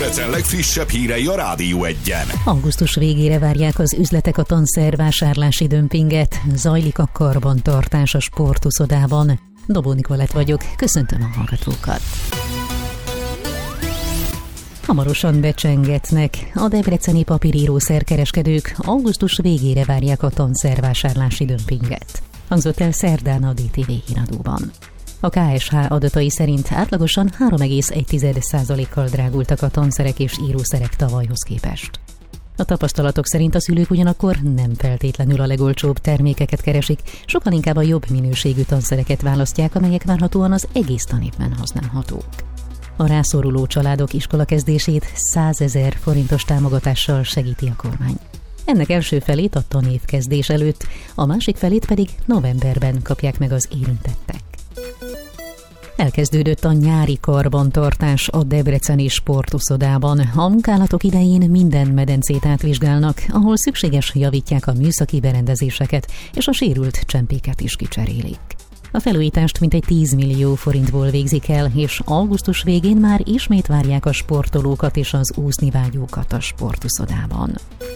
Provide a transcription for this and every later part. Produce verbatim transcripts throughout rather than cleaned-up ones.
Debrecen legfrissebb hírei a Rádió Egyen. Augusztus végére várják az üzletek a tanszervásárlási dömpinget. Zajlik a karbantartás a sportuszodában. Dobó Nikolett vagyok, köszöntöm a hallgatókat. Hamarosan becsengetnek. A debreceni papírírószerkereskedők augusztus végére várják a tanszervásárlási dömpinget. Hangzott el szerdán a dé té vé híradóban. A ká es há adatai szerint átlagosan három egész egy százalékkal drágultak a tanszerek és írószerek tavalyhoz képest. A tapasztalatok szerint a szülők ugyanakkor nem feltétlenül a legolcsóbb termékeket keresik, sokkal inkább a jobb minőségű tanszereket választják, amelyek várhatóan az egész tanévben használhatók. A rászoruló családok iskolakezdését százezer forintos támogatással segíti a kormány. Ennek első felét a tanévkezdés előtt, a másik felét pedig novemberben kapják meg az érintettek. Elkezdődött a nyári karbantartás a debreceni sportuszodában. A munkálatok idején minden medencét átvizsgálnak, ahol szükséges, javítják a műszaki berendezéseket, és a sérült csempéket is kicserélik. A felújítást mintegy tíz millió forintból végzik el, és augusztus végén már ismét várják a sportolókat és az úszni vágyókat a sportuszodában.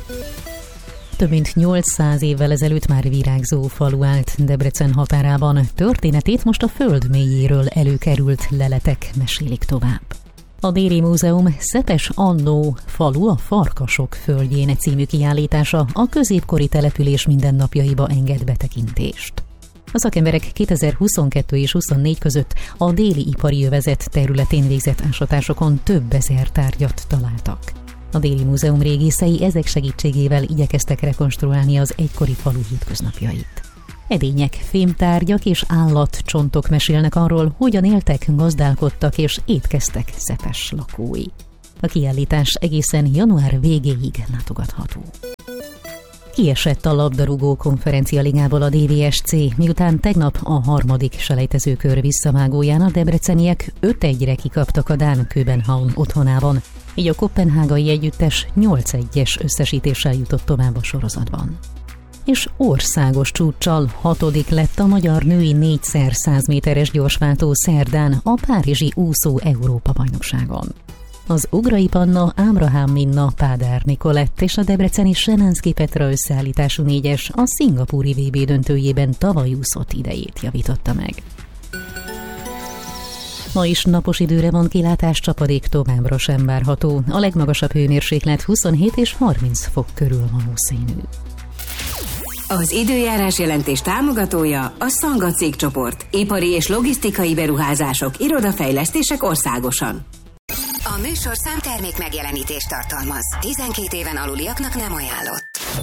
Több mint nyolcszáz évvel ezelőtt már virágzó falu állt Debrecen határában. Történetét most a föld mélyéről előkerült leletek mesélik tovább. A Déri Múzeum Szepes Annó falu a Farkasok földjén című kiállítása a középkori település mindennapjaiba enged betekintést. A szakemberek kétezer-huszonkettő és huszonnégy között a déli ipari övezet területén végzett ásatásokon több ezer tárgyat találtak. A Déri Múzeum régészei ezek segítségével igyekeztek rekonstruálni az egykori falu hétköznapjait. Edények, fémtárgyak és állatcsontok mesélnek arról, hogyan éltek, gazdálkodtak és étkeztek Szepes lakói. A kiállítás egészen január végéig látogatható. Kiesett a labdarúgó konferencialigából a dé vé es cé, miután tegnap a harmadik selejtezőkör visszavágóján a debreceniek öt egyre kikaptak a dán Köbenhavn otthonában, így a koppenhágai együttes nyolc egyes összesítéssel jutott tovább a sorozatban. És országos csúccsal hatodik lett a magyar női négyszer száz méteres gyorsváltó szerdán a párizsi úszó Európa-bajnokságon. Az ugrai Panna, Ábrahám Minna, Pádár Nikolett és a debreceni Senánszky Petra összeállítású négyes a szingapúri vé bé döntőjében tavaly úszott idejét javította meg. Ma is napos időre van kilátás, csapadék továbbra sem várható. A legmagasabb hőmérséklet huszonhét és harminc fok körül valószínű. Az időjárás jelentés támogatója a Szanga cégcsoport. Ipari és logisztikai beruházások, irodafejlesztések országosan. A műsorszám termék megjelenítést tartalmaz. tizenkét éven aluliaknak nem ajánlott.